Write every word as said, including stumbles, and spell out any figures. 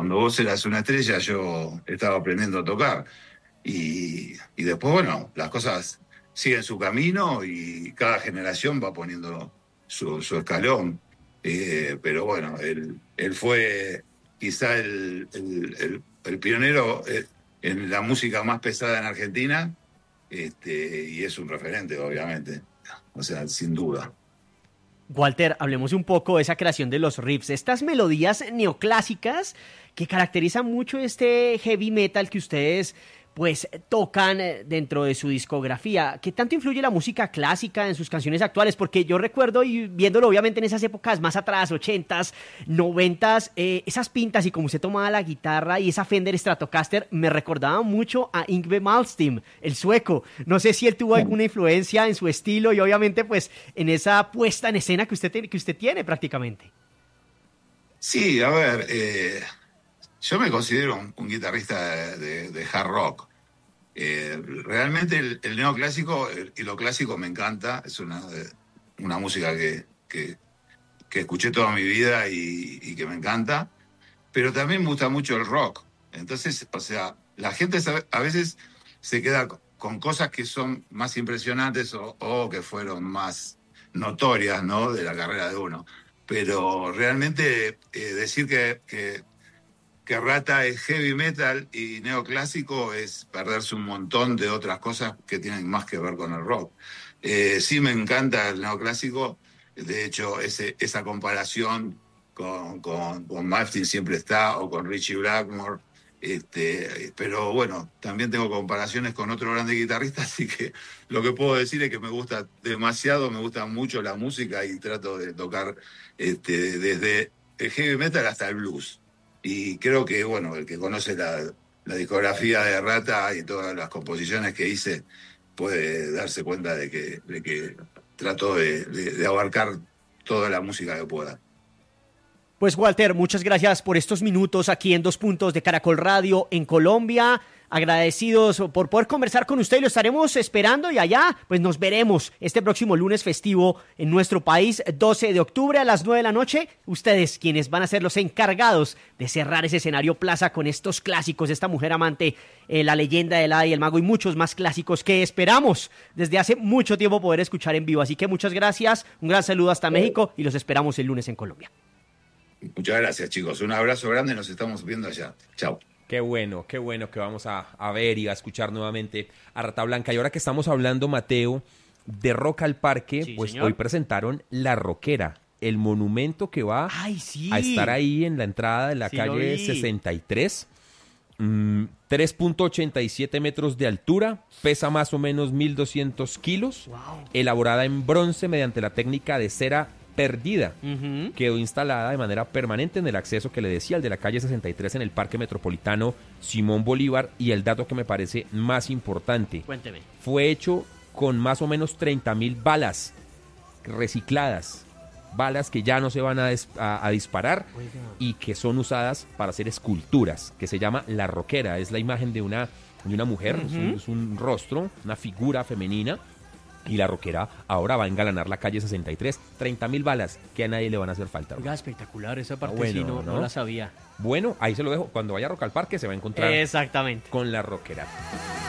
cuando vos eras una estrella, yo estaba aprendiendo a tocar. Y, y después, bueno, las cosas siguen su camino y cada generación va poniendo su, su escalón. Eh, pero bueno, él, él fue quizá el, el, el, el pionero eh, en la música más pesada en Argentina, este, y es un referente, obviamente. O sea, sin duda. Walter, hablemos un poco de esa creación de los riffs, estas melodías neoclásicas que caracterizan mucho este heavy metal que ustedes pues tocan dentro de su discografía. ¿Qué tanto influye la música clásica en sus canciones actuales? Porque yo recuerdo, y viéndolo obviamente en esas épocas más atrás, ochentas, noventas, eh, esas pintas y como usted tomaba la guitarra y esa Fender Stratocaster me recordaba mucho a Yngwie Malmsteen, el sueco. No sé si él tuvo alguna influencia en su estilo y obviamente pues en esa puesta en escena que usted, te, que usted tiene prácticamente. Sí, a ver... Eh... Yo me considero un, un guitarrista de, de, de hard rock. Eh, realmente el, el neoclásico el, y lo clásico me encanta. Es una, una música que, que, que escuché toda mi vida y, y que me encanta. Pero también me gusta mucho el rock. Entonces, o sea, la gente a veces se queda con cosas que son más impresionantes o, o que fueron más notorias, ¿no?, de la carrera de uno. Pero realmente eh, decir que... que que Rata es heavy metal y neoclásico es perderse un montón de otras cosas que tienen más que ver con el rock. Eh, sí me encanta el neoclásico, de hecho ese, esa comparación con, con, con Malmsteen siempre está, o con Ritchie Blackmore, este, pero bueno, también tengo comparaciones con otro grande guitarrista, así que lo que puedo decir es que me gusta demasiado, me gusta mucho la música y trato de tocar este, desde el heavy metal hasta el blues. Y creo que, bueno, el que conoce la, la discografía de Rata y todas las composiciones que hice puede darse cuenta de que, de que trato de, de, de abarcar toda la música que pueda. Pues Walter, muchas gracias por estos minutos aquí en Dos Puntos de Caracol Radio en Colombia. Agradecidos por poder conversar con usted y lo estaremos esperando y allá pues nos veremos este próximo lunes festivo en nuestro país, doce de octubre a las nueve de la noche. Ustedes quienes van a ser los encargados de cerrar ese escenario plaza con estos clásicos, esta mujer amante, eh, la leyenda del Hada y el Mago y muchos más clásicos que esperamos desde hace mucho tiempo poder escuchar en vivo. Así que muchas gracias, un gran saludo hasta México y los esperamos el lunes en Colombia. Muchas gracias, chicos. Un abrazo grande, nos estamos viendo allá. Chao. Qué bueno, qué bueno que vamos a, a ver y a escuchar nuevamente a Rata Blanca. Y ahora que estamos hablando, Mateo, de Rock al Parque, sí, pues señor. Hoy presentaron La Roquera, el monumento que va Ay, sí. a estar ahí en la entrada de la sí, calle sesenta y tres. Mm, tres punto ochenta y siete metros de altura, pesa más o menos mil doscientos kilos, wow. Elaborada en bronce mediante la técnica de cera perdida, uh-huh. Quedó instalada de manera permanente en el acceso que le decía, el de la calle sesenta y tres en el Parque Metropolitano Simón Bolívar. Y el dato que me parece más importante, cuénteme, fue hecho con más o menos treinta mil balas recicladas, balas que ya no se van a, des- a, a disparar. Oiga. Y que son usadas para hacer esculturas, que se llama La Roquera. Es la imagen de una, de una mujer, uh-huh. es, un, es un rostro, una figura femenina. Y La Roquera ahora va a engalanar la calle sesenta y tres. treinta mil balas que a nadie le van a hacer falta. Oiga, espectacular, esa parte bueno, sí no, no, no la sabía. Bueno, ahí se lo dejo. Cuando vaya a Rock al Parque se va a encontrar exactamente con La Roquera.